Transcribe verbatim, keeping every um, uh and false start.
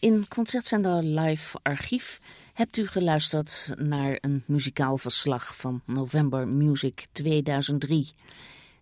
In Concertzender Live Archief hebt u geluisterd naar een muzikaal verslag van November Music tweeduizend drie.